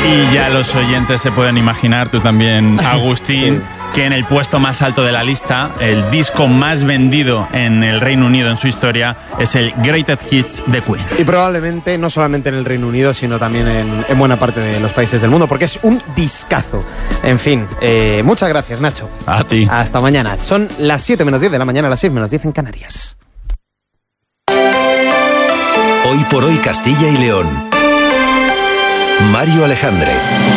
Y ya los oyentes se pueden imaginar, tú también, Agustín, que en el puesto más alto de la lista, el disco más vendido en el Reino Unido en su historia, es el Greatest Hits de Queen. Y probablemente no solamente en el Reino Unido, sino también en buena parte de los países del mundo, porque es un discazo. En fin, muchas gracias, Nacho. A ti. Hasta mañana. Son las 7 menos 10 de la mañana, las 6 menos 10 en Canarias. Hoy por hoy Castilla y León. Mario Alejandre.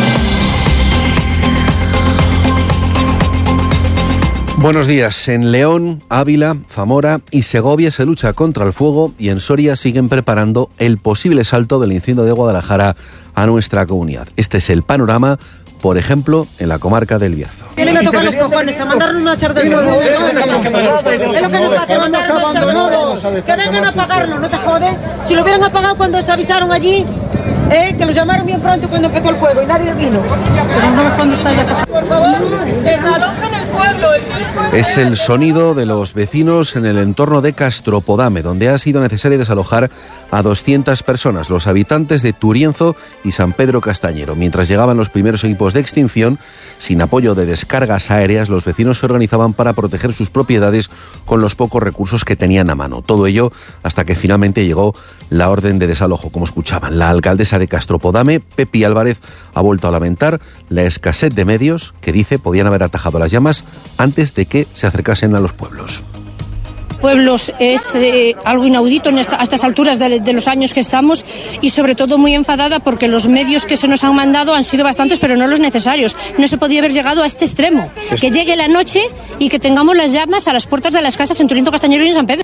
Buenos días. En León, Ávila, Zamora y Segovia se lucha contra el fuego y en Soria siguen preparando el posible salto del incendio de Guadalajara a nuestra comunidad. Este es el panorama, por ejemplo, en la comarca del Bierzo. Vienen a tocar los cojones, a mandarnos una charla de nuevo. Es lo que nos hace, mandarnos una charla de nuevo. Que vengan a apagarlo, no te jodes. Si lo hubieran apagado cuando se avisaron allí, que los llamaron bien pronto cuando empezó el fuego y nadie vino. Pero cuando está ya pasando. Por favor, desalojen el pueblo. Es el sonido de los vecinos en el entorno de Castropodame, donde ha sido necesario desalojar a 200 personas, los habitantes de Turienzo y San Pedro Castañero. Mientras llegaban los primeros equipos de extinción, sin apoyo de descargas aéreas, los vecinos se organizaban para proteger sus propiedades con los pocos recursos que tenían a mano. Todo ello hasta que finalmente llegó la orden de desalojo, como escuchaban. La alcaldesa de Castropodame, Pepi Álvarez, ha vuelto a lamentar la escasez de medios que dice podían haber atajado las llamas antes de que se acercasen a los pueblos. Pueblos es algo inaudito a estas alturas de los años que estamos y sobre todo muy enfadada porque los medios que se nos han mandado han sido bastantes pero no los necesarios. No se podía haber llegado a este extremo, que llegue la noche y que tengamos las llamas a las puertas de las casas en Turienzo, Castañero y en San Pedro.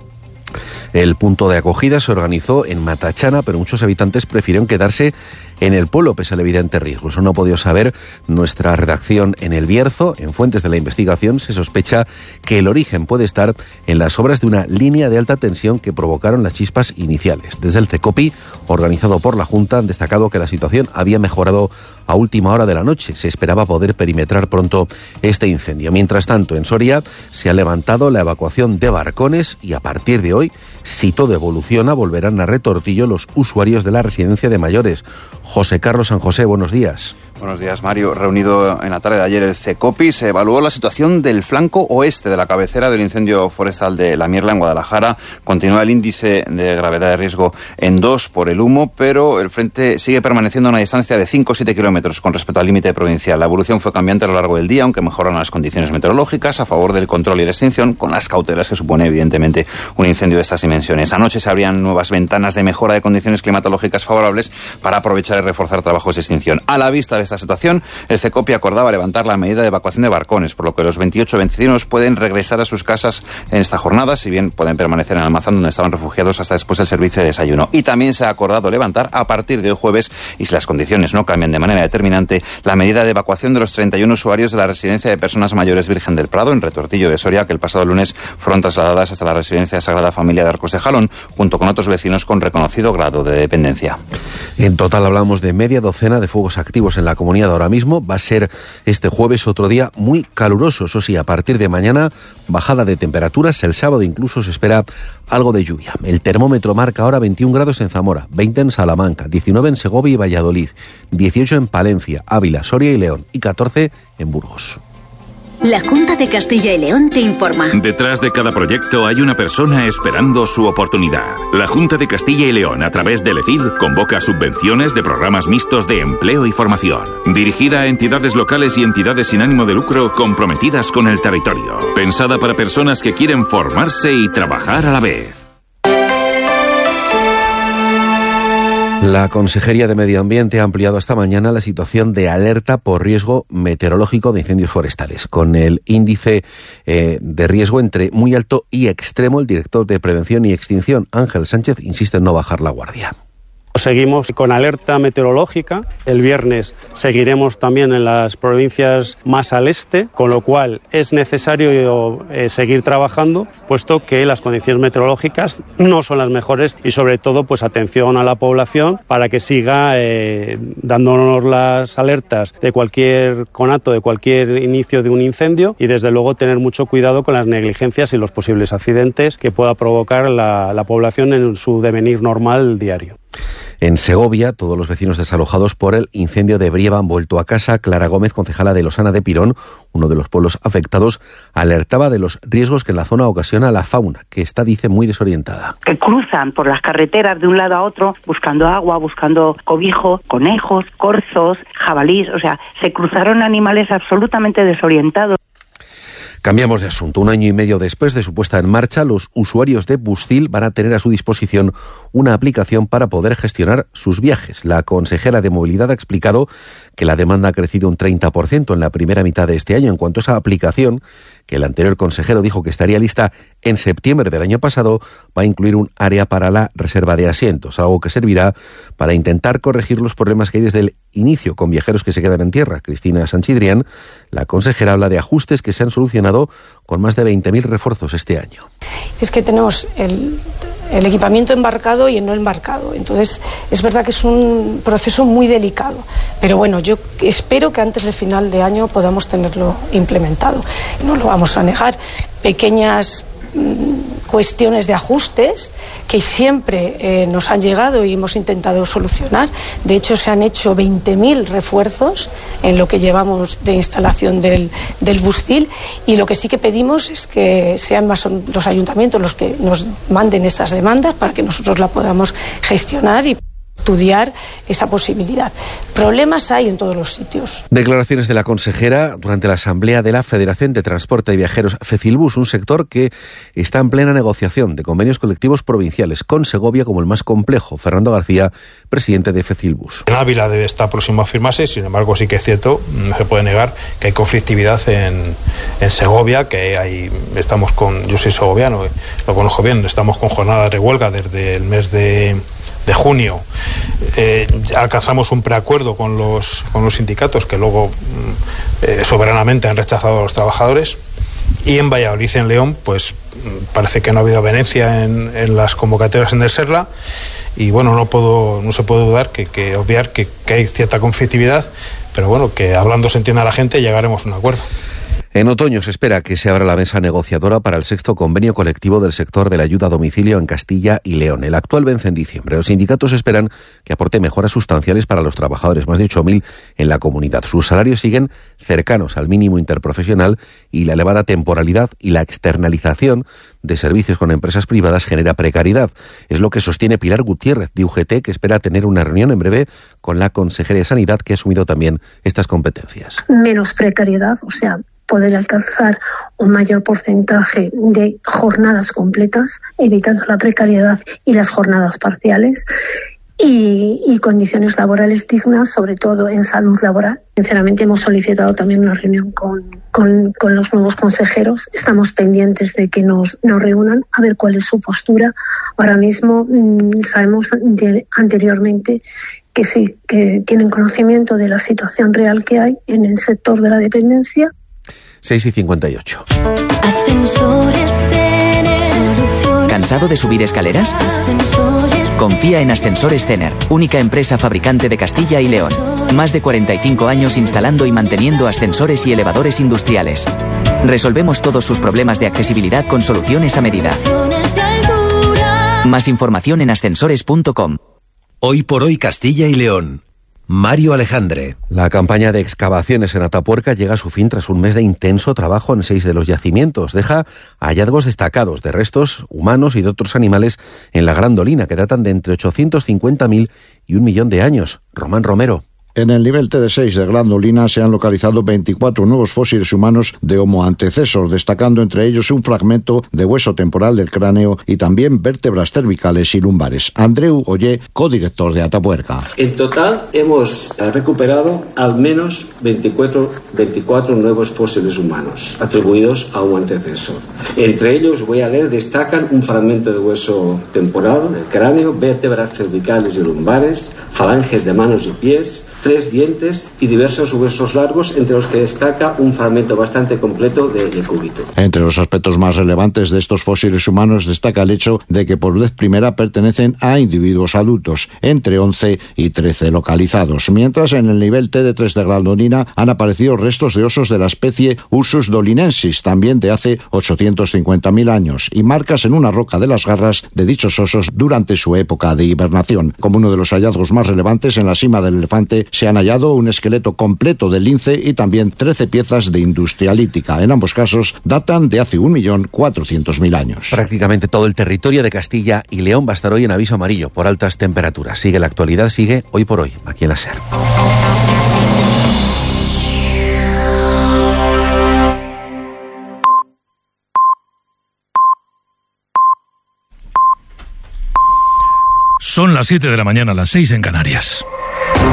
El punto de acogida se organizó en Matachana, pero muchos habitantes prefirieron quedarse en el pueblo pese al evidente riesgo. Eso no ha podido saber nuestra redacción en El Bierzo. En fuentes de la investigación se sospecha que el origen puede estar en las obras de una línea de alta tensión que provocaron las chispas iniciales. Desde el CECOPI, organizado por la Junta, han destacado que la situación había mejorado a última hora de la noche. Se esperaba poder perimetrar pronto este incendio. Mientras tanto, en Soria se ha levantado la evacuación de barcones y a partir de hoy, si todo evoluciona, volverán a Retortillo los usuarios de la residencia de mayores. José Carlos San José, buenos días. Buenos días, Mario. Reunido en la tarde de ayer el CECOPI, se evaluó la situación del flanco oeste de la cabecera del incendio forestal de La Mierla en Guadalajara. Continúa el índice de gravedad de riesgo en 2 por el humo, pero el frente sigue permaneciendo a una distancia de 5 o 7 kilómetros con respecto al límite provincial. La evolución fue cambiante a lo largo del día, aunque mejoraron las condiciones meteorológicas a favor del control y la extinción, con las cautelas que supone, evidentemente, un incendio de estas dimensiones. Anoche se abrían nuevas ventanas de mejora de condiciones climatológicas favorables para aprovechar y reforzar trabajos de extinción. A la vista de esta situación, el CECOPI acordaba levantar la medida de evacuación de barcones, por lo que los 28 vecinos pueden regresar a sus casas en esta jornada, si bien pueden permanecer en el almazán donde estaban refugiados hasta después del servicio de desayuno. Y también se ha acordado levantar a partir de hoy jueves, y si las condiciones no cambian de manera determinante, la medida de evacuación de los 31 usuarios de la residencia de personas mayores Virgen del Prado en Retortillo de Soria, que el pasado lunes fueron trasladadas hasta la residencia Sagrada Familia de Arcos de Jalón, junto con otros vecinos con reconocido grado de dependencia. En total hablamos de media docena de fuegos activos en la comunidad ahora mismo. Va a ser este jueves otro día muy caluroso. Eso sí, a partir de mañana, bajada de temperaturas. El sábado incluso se espera algo de lluvia. El termómetro marca ahora 21 grados en Zamora, 20 en Salamanca, 19 en Segovia y Valladolid, 18 en Palencia, Ávila, Soria y León y 14 en Burgos. La Junta de Castilla y León te informa. Detrás de cada proyecto hay una persona esperando su oportunidad. La Junta de Castilla y León, a través del EFID, convoca subvenciones de programas mixtos de empleo y formación, dirigida a entidades locales y entidades sin ánimo de lucro comprometidas con el territorio. Pensada para personas que quieren formarse y trabajar a la vez. La Consejería de Medio Ambiente ha ampliado esta mañana la situación de alerta por riesgo meteorológico de incendios forestales. Con el índice de riesgo entre muy alto y extremo, el director de Prevención y Extinción, Ángel Sánchez, insiste en no bajar la guardia. Seguimos con alerta meteorológica. El viernes seguiremos también en las provincias más al este, con lo cual es necesario seguir trabajando, puesto que las condiciones meteorológicas no son las mejores y sobre todo pues atención a la población para que siga dándonos las alertas de cualquier conato, de cualquier inicio de un incendio y desde luego tener mucho cuidado con las negligencias y los posibles accidentes que pueda provocar la población en su devenir normal diario. En Segovia, todos los vecinos desalojados por el incendio de Brieva han vuelto a casa. Clara Gómez, concejala de Losana de Pirón, uno de los pueblos afectados, alertaba de los riesgos que en la zona ocasiona la fauna, que está, dice, muy desorientada. Que cruzan por las carreteras de un lado a otro buscando agua, buscando cobijo, conejos, corzos, jabalíes, o sea, se cruzaron animales absolutamente desorientados. Cambiamos de asunto. 1 año y medio después de su puesta en marcha, los usuarios de Bustil van a tener a su disposición una aplicación para poder gestionar sus viajes. La consejera de Movilidad ha explicado que la demanda ha crecido un 30% en la primera mitad de este año. En cuanto a esa aplicación, que el anterior consejero dijo que estaría lista en septiembre del año pasado, va a incluir un área para la reserva de asientos, algo que servirá para intentar corregir los problemas que hay desde el inicio con viajeros que se quedan en tierra. Cristina Sanchidrián, la consejera, habla de ajustes que se han solucionado con más de 20.000 refuerzos este año. Es que tenemos el equipamiento embarcado y el no embarcado. Entonces, es verdad que es un proceso muy delicado. Pero bueno, yo espero que antes de final de año podamos tenerlo implementado. No lo vamos a negar. Pequeñas cuestiones de ajustes que siempre nos han llegado y hemos intentado solucionar. De hecho, se han hecho 20.000 refuerzos en lo que llevamos de instalación del Bustil, y lo que sí que pedimos es que sean más los ayuntamientos los que nos manden esas demandas para que nosotros la podamos gestionar y estudiar esa posibilidad. Problemas hay en todos los sitios. Declaraciones de la consejera durante la asamblea de la Federación de Transporte de Viajeros Fecilbus, un sector que está en plena negociación de convenios colectivos provinciales, con Segovia como el más complejo. Fernando García, presidente de Fecilbus. En Ávila debe estar próximo a firmarse, sin embargo sí que es cierto, no se puede negar que hay conflictividad en Segovia, que hay, yo soy segoviano, lo conozco bien, estamos con jornadas de huelga desde el mes de junio. Alcanzamos un preacuerdo con los sindicatos que luego soberanamente han rechazado a los trabajadores, y en Valladolid y en León pues parece que no ha habido avenencia en las convocatorias en el Serla, y bueno, no se puede dudar que obviar que hay cierta conflictividad, pero bueno, que hablando se entienda a la gente y llegaremos a un acuerdo. En otoño se espera que se abra la mesa negociadora para el 6º convenio colectivo del sector de la ayuda a domicilio en Castilla y León. El actual vence en diciembre. Los sindicatos esperan que aporte mejoras sustanciales para los trabajadores, más de 8.000 en la comunidad. Sus salarios siguen cercanos al mínimo interprofesional, y la elevada temporalidad y la externalización de servicios con empresas privadas genera precariedad. Es lo que sostiene Pilar Gutiérrez, de UGT, que espera tener una reunión en breve con la consejera de Sanidad, que ha asumido también estas competencias. Menos precariedad, o sea, poder alcanzar un mayor porcentaje de jornadas completas, evitando la precariedad y las jornadas parciales, y condiciones laborales dignas, sobre todo en salud laboral. Sinceramente, hemos solicitado también una reunión con los nuevos consejeros. Estamos pendientes de que nos reúnan a ver cuál es su postura. Ahora mismo sabemos anteriormente que sí, que tienen conocimiento de la situación real que hay en el sector de la dependencia. 6:58. ¿Cansado de subir escaleras? Confía en Ascensores Cener, única empresa fabricante de Castilla y León. Más de 45 años instalando y manteniendo ascensores y elevadores industriales. Resolvemos todos sus problemas de accesibilidad con soluciones a medida. Más información en ascensores.com. Hoy por hoy Castilla y León. Mario Alejandre. La campaña de excavaciones en Atapuerca llega a su fin tras un mes de intenso trabajo en 6 de los yacimientos. Deja hallazgos destacados de restos humanos y de otros animales en la Gran Dolina, que datan de entre 850.000 y 1 millón de años. Román Romero. En el nivel TD6 de Gran Dolina se han localizado 24 nuevos fósiles humanos de Homo antecesor, destacando entre ellos un fragmento de hueso temporal del cráneo y también vértebras cervicales y lumbares. Andreu Ollé, codirector de Atapuerca. En total hemos recuperado al menos 24 nuevos fósiles humanos atribuidos a Homo antecesor. Entre ellos, voy a leer, destacan un fragmento de hueso temporal del cráneo, vértebras cervicales y lumbares, falanges de manos y pies, 3 dientes y diversos huesos largos, entre los que destaca un fragmento bastante completo de decúbito. Entre los aspectos más relevantes de estos fósiles humanos destaca el hecho de que por vez primera pertenecen a individuos adultos, entre 11 y 13 localizados, mientras en el nivel TD3 de Glandolina han aparecido restos de osos de la especie Ursus dolinensis, también de hace 850.000 años, y marcas en una roca de las garras de dichos osos durante su época de hibernación. Como uno de los hallazgos más relevantes, en la cima del elefante se han hallado un esqueleto completo del lince y también 13 piezas de industria lítica. En ambos casos datan de hace 1.400.000 años. Prácticamente todo el territorio de Castilla y León va a estar hoy en aviso amarillo por altas temperaturas. Sigue la actualidad, sigue Hoy por Hoy, aquí en la SER. Son las 7 de la mañana, las 6 en Canarias.